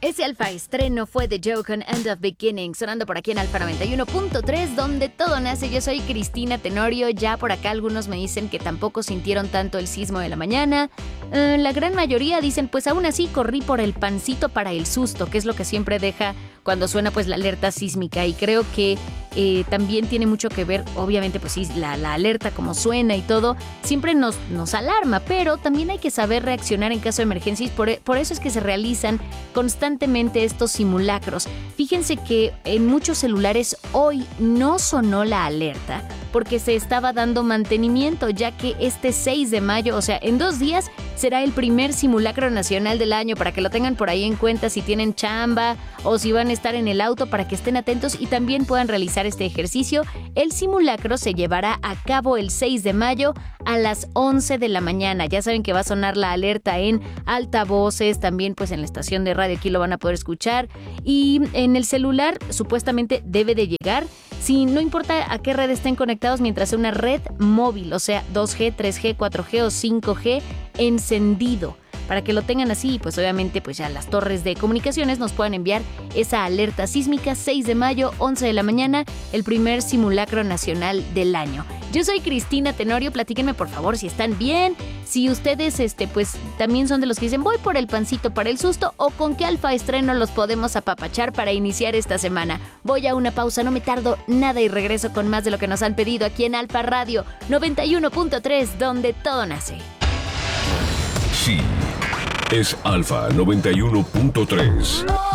Ese Alfa estreno fue The Joke con End of Beginning, sonando por aquí en Alfa 91.3, donde todo nace. Yo soy Cristina Tenorio. Ya por acá algunos me dicen que tampoco sintieron tanto el sismo de la mañana. La gran mayoría dicen, pues aún así corrí por el pancito para el susto, que es lo que siempre deja cuando suena pues la alerta sísmica. Y creo que también tiene mucho que ver, obviamente pues sí, la alerta como suena y todo, siempre nos alarma, pero también hay que saber reaccionar en caso de emergencia, y por eso es que se realizan constantemente estos simulacros. Fíjense que en muchos celulares hoy no sonó la alerta porque se estaba dando mantenimiento, ya que este 6 de mayo, o sea, en 2 días, será el primer simulacro nacional del año, para que lo tengan por ahí en cuenta si tienen chamba o si van a estar en el auto, para que estén atentos y también puedan realizar este ejercicio. El simulacro se llevará a cabo el 6 de mayo a las 11 de la mañana. Ya saben que va a sonar la alerta en altavoces, también pues en la estación de radio aquí lo van a poder escuchar, y en el celular supuestamente debe de llegar, si no importa a qué red estén conectados, mientras sea una red móvil, o sea 2G, 3G, 4G o 5G encendido, para que lo tengan así, y pues obviamente pues ya las torres de comunicaciones nos puedan enviar esa alerta sísmica. 6 de mayo, 11 de la mañana, el primer simulacro nacional del año. Yo soy Cristina Tenorio, platíquenme por favor si están bien, si ustedes pues también son de los que dicen voy por el pancito para el susto, o con qué Alfa estreno los podemos apapachar para iniciar esta semana. Voy a una pausa, no me tardo nada y regreso con más de lo que nos han pedido aquí en Alfa Radio 91.3, donde todo nace. Sí, es Alfa 91.3.